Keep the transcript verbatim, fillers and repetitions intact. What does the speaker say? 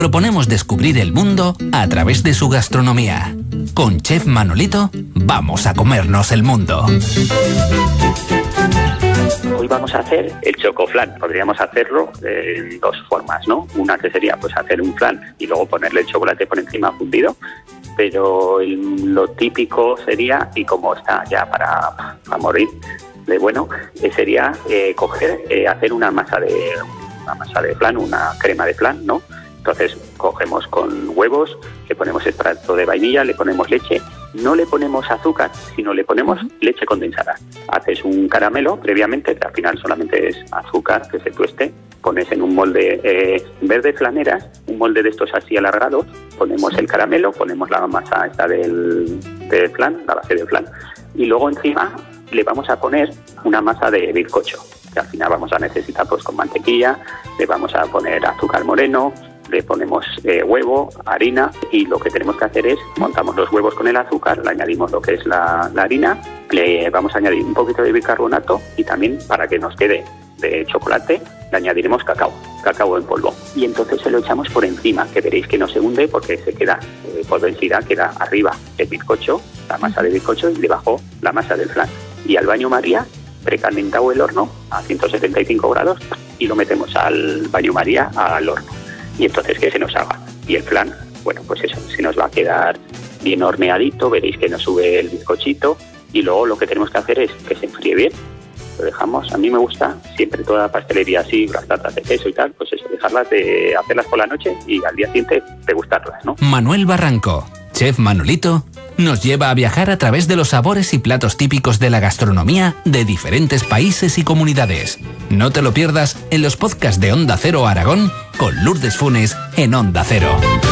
proponemos descubrir el mundo a través de su gastronomía. Con Chef Manolito, vamos a comernos el mundo. Hoy vamos a hacer el chocoflan. Podríamos hacerlo en dos formas, ¿no? Una que sería pues hacer un flan y luego ponerle el chocolate por encima fundido. Pero el, lo típico sería, y como está ya para, para morir de bueno, eh, sería eh, coger, eh, hacer una masa de una masa de flan, una crema de flan, ¿no? Entonces cogemos con huevos, le ponemos extracto de vainilla, le ponemos leche, no le ponemos azúcar, sino le ponemos leche condensada. Haces un caramelo previamente, que al final solamente es azúcar que se tueste, pones en un molde, eh, en vez de flaneras, un molde de estos así alargados, ponemos el caramelo, ponemos la masa esta del, del flan, la base del flan, y luego encima le vamos a poner una masa de bizcocho, que al final vamos a necesitar pues con mantequilla, le vamos a poner azúcar moreno, le ponemos eh, huevo, harina, y lo que tenemos que hacer es montamos los huevos con el azúcar, le añadimos lo que es la, la harina, le vamos a añadir un poquito de bicarbonato y también para que nos quede de chocolate le añadiremos cacao, cacao en polvo, y entonces se lo echamos por encima, que veréis que no se hunde porque se queda eh, por densidad, queda arriba el bizcocho, la masa de bizcocho, y debajo la masa del flan, y al baño María precalentado el horno a ciento setenta y cinco grados y lo metemos al baño María al horno. Y entonces que se nos haga. Y el flan, bueno, pues eso, se nos va a quedar bien horneadito, veréis que nos sube el bizcochito, y luego lo que tenemos que hacer es que se enfríe bien. Lo dejamos, a mí me gusta siempre toda la pastelería así, las tartas de queso y tal, pues eso, dejarlas de hacerlas por la noche y al día siguiente degustarlas, ¿no? Manuel Barranco, Chef Manolito, nos lleva a viajar a través de los sabores y platos típicos de la gastronomía de diferentes países y comunidades. No te lo pierdas en los podcasts de Onda Cero Aragón con Lourdes Funes en Onda Cero.